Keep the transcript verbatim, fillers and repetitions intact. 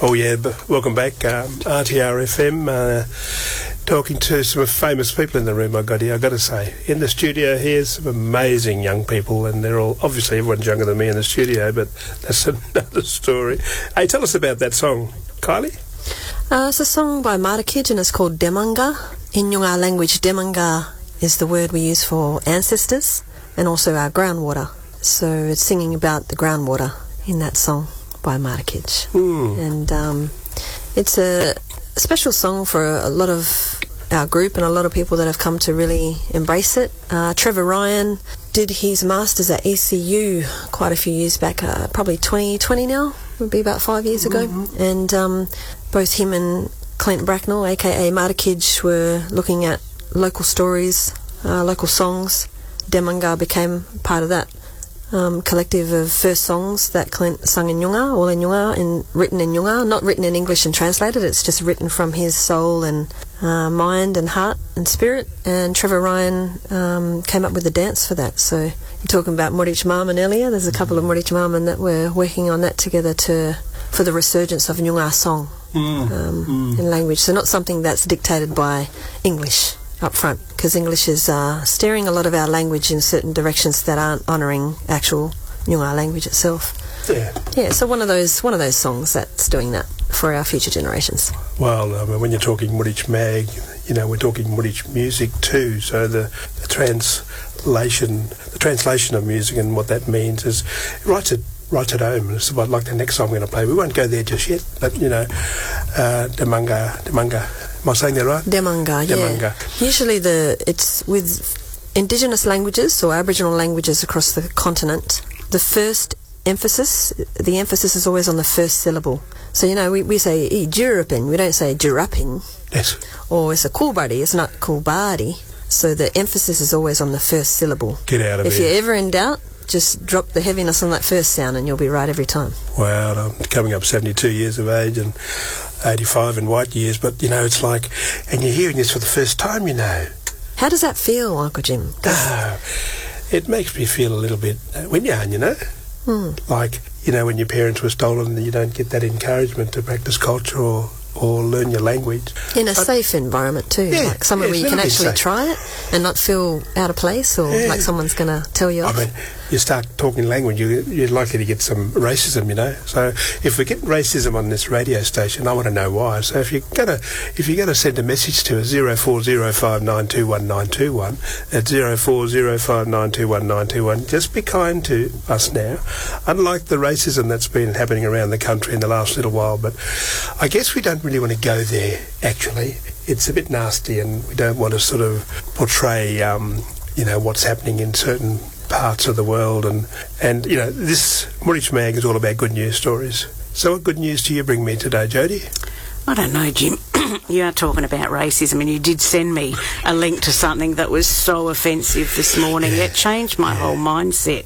Oh yeah, b- welcome back, um, R T R F M. Uh, talking to some famous people in the room. I got here. I got to say, in the studio here, some amazing young people, and they're all obviously everyone's younger than me in the studio, but that's another story. Hey, tell us about that song, Kylie. Uh, it's a song by Marakij and it's called Demanga. In Nyungar language, Demanga is the word we use for ancestors and also our groundwater. So it's singing about the groundwater in that song by Marakij. Mm. And um, it's a special song for a lot of our group and a lot of people that have come to really embrace it. Uh, Trevor Ryan did his masters at E C U quite a few years back, uh, probably twenty twenty now, would be about five years ago. Mm-hmm. And um, both him and Clint Bracknell, aka Marakij, were looking at local stories, uh, local songs. Demanga became part of that um, collective of first songs that Clint sung in Nyungar, all in Nyungar, and written in Nyungar, not written in English and translated. It's just written from his soul and uh, mind and heart and spirit. And Trevor Ryan um, came up with the dance for that. So you're talking about Morich Marman earlier. There's a couple of Morich Marman that were working on that together to for the resurgence of Nyungar song mm. Um, mm. in language. So not something that's dictated by English up front, because English is uh, steering a lot of our language in certain directions that aren't honouring actual Nyungar language itself. Yeah. Yeah, so one of those one of those songs that's doing that for our future generations. Well, I mean, when you're talking Morich Mag, you know, we're talking Morich music too. So the, the translation, the translation of music and what that means is right at right at home. It's about like the next song we're going to play. We won't go there just yet, but you know, uh, Demanga, Demanga. Am I saying that right? Demanga, yeah. Demanga. Usually the it's with Indigenous languages or Aboriginal languages across the continent. The first emphasis, the emphasis is always on the first syllable. So, you know, we, we say e Jurapin, we don't say Jurapin. Yes. Or it's a Kulbari, it's not Kulbari. So the emphasis is always on the first syllable. Get out of if here. If you're ever in doubt, just drop the heaviness on that first sound and you'll be right every time. Wow, I'm coming up seventy-two years of age and eighty-five in white years, but, you know, it's like, and you're hearing this for the first time, you know. How does that feel, Uncle Jim? Oh, it makes me feel a little bit, uh, when you're young, you know, mm. like, you know, when your parents were stolen and you don't get that encouragement to practice culture or, or learn your language. In a but, safe environment too, yeah, like somewhere yeah, where you can actually safe. try it and not feel out of place or yeah. like someone's going to tell you off. I mean, you start talking language, you, you're likely to get some racism, you know. So if we get racism on this radio station, I want to know why. So if you're gonna, if you're gonna send a message to us, zero four zero five nine two one nine two one at zero four zero five nine two one nine two one, just be kind to us now. Unlike the racism that's been happening around the country in the last little while, but I guess we don't really want to go there. Actually, it's a bit nasty, and we don't want to sort of portray, um, you know, what's happening in certain parts of the world, and and you know, this Morich Mag is all about good news stories. So what good news do you bring me today, Jody? I don't know, Jim. You are talking about racism, and you did send me a link to something that was so offensive this morning. Yeah. It changed my yeah. whole mindset.